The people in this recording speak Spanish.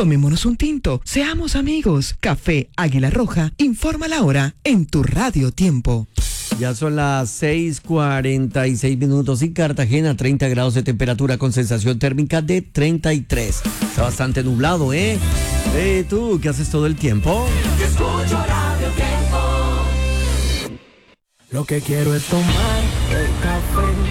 Tomémonos un tinto, seamos amigos. Café Águila Roja, informa la hora en tu Radio Tiempo. Ya son las 6:46 minutos y Cartagena, 30 grados de temperatura con sensación térmica de 33. Está bastante nublado, ¿eh? ¿Tú qué haces todo el tiempo? Yo escucho Radio Tiempo. Lo que quiero es tomar el café